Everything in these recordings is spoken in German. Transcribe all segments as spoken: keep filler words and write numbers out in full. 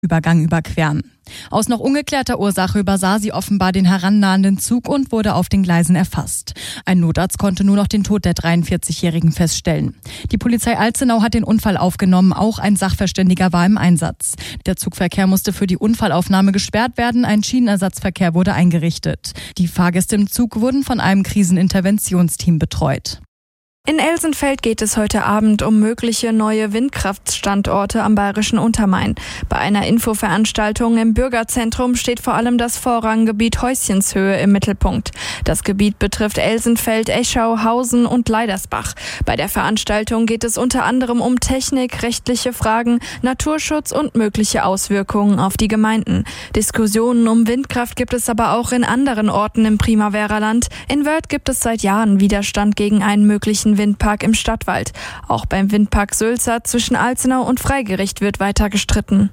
Übergang überqueren. Aus noch ungeklärter Ursache übersah sie offenbar den herannahenden Zug und wurde auf den Gleisen erfasst. Ein Notarzt konnte nur noch den Tod der dreiundvierzigjährigen feststellen. Die Polizei Alzenau hat den Unfall aufgenommen, auch ein Sachverständiger war im Einsatz. Der Zugverkehr musste für die Unfallaufnahme gesperrt werden, ein Schienenersatzverkehr wurde eingerichtet. Die Fahrgäste im Zug wurden von einem Kriseninterventionsteam betreut. In Elsenfeld geht es heute Abend um mögliche neue Windkraftstandorte am bayerischen Untermain. Bei einer Infoveranstaltung im Bürgerzentrum steht vor allem das Vorranggebiet Häuschenshöhe im Mittelpunkt. Das Gebiet betrifft Elsenfeld, Eschau, Hausen und Leidersbach. Bei der Veranstaltung geht es unter anderem um Technik, rechtliche Fragen, Naturschutz und mögliche Auswirkungen auf die Gemeinden. Diskussionen um Windkraft gibt es aber auch in anderen Orten im Primavera-Land. In Wörth gibt es seit Jahren Widerstand gegen einen möglichen Windpark im Stadtwald. Auch beim Windpark Sülza zwischen Alzenau und Freigericht wird weiter gestritten.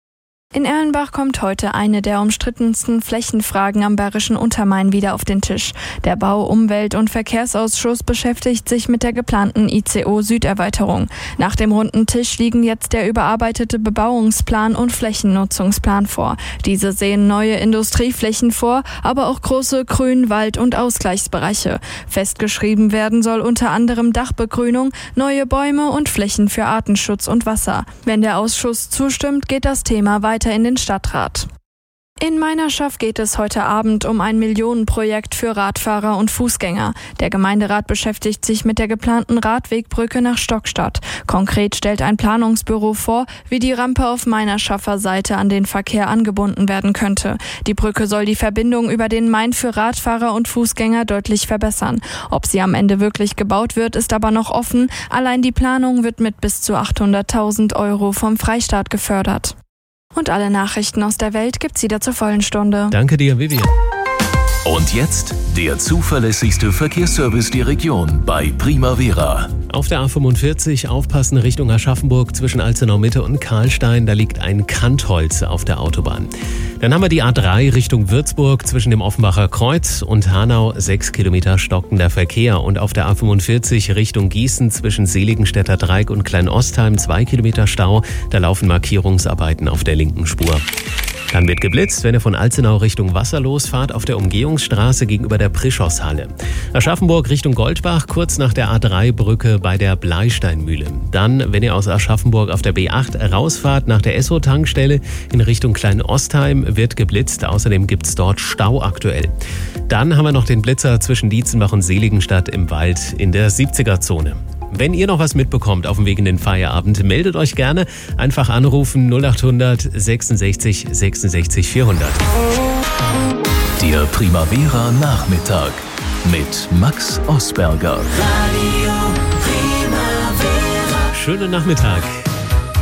In Erlenbach kommt heute eine der umstrittensten Flächenfragen am bayerischen Untermain wieder auf den Tisch. Der Bau-, Umwelt- und Verkehrsausschuss beschäftigt sich mit der geplanten I C O-Süderweiterung. Nach dem runden Tisch liegen jetzt der überarbeitete Bebauungsplan und Flächennutzungsplan vor. Diese sehen neue Industrieflächen vor, aber auch große Grün-, Wald- und Ausgleichsbereiche. Festgeschrieben werden soll unter anderem Dachbegrünung, neue Bäume und Flächen für Artenschutz und Wasser. Wenn der Ausschuss zustimmt, geht das Thema weiter in den Stadtrat. In Meinerschaft geht es heute Abend um ein Millionenprojekt für Radfahrer und Fußgänger. Der Gemeinderat beschäftigt sich mit der geplanten Radwegbrücke nach Stockstadt. Konkret stellt ein Planungsbüro vor, wie die Rampe auf Meinerschaffer Seite an den Verkehr angebunden werden könnte. Die Brücke soll die Verbindung über den Main für Radfahrer und Fußgänger deutlich verbessern. Ob sie am Ende wirklich gebaut wird, ist aber noch offen. Allein die Planung wird mit bis zu achthunderttausend Euro vom Freistaat gefördert. Und alle Nachrichten aus der Welt gibt's wieder zur vollen Stunde. Danke dir, Vivian. Und jetzt der zuverlässigste Verkehrsservice der Region bei Primavera. Auf der A fünfundvierzig aufpassen Richtung Aschaffenburg zwischen Alzenau Mitte und Karlstein. Da liegt ein Kantholz auf der Autobahn. Dann haben wir die A drei Richtung Würzburg zwischen dem Offenbacher Kreuz und Hanau. Sechs Kilometer stockender Verkehr. Und auf der A fünfundvierzig Richtung Gießen zwischen Seligenstädter Dreieck und Kleinostheim. Zwei Kilometer Stau. Da laufen Markierungsarbeiten auf der linken Spur. Dann wird geblitzt, wenn ihr von Alzenau Richtung Wasserlos fahrt, auf der Umgehungsstraße gegenüber der Prischoshalle. Aschaffenburg Richtung Goldbach, kurz nach der A drei Brücke bei der Bleisteinmühle. Dann, wenn ihr aus Aschaffenburg auf der B acht rausfahrt, nach der Esso-Tankstelle in Richtung Kleinostheim wird geblitzt. Außerdem gibt's dort Stau aktuell. Dann haben wir noch den Blitzer zwischen Dietzenbach und Seligenstadt im Wald in der siebziger-Zone. Wenn ihr noch was mitbekommt auf dem Weg in den Feierabend, meldet euch gerne. Einfach anrufen null acht hundert sechsundsechzig sechsundsechzig vierhundert. Der Primavera Nachmittag mit Max Osberger. Schönen Nachmittag.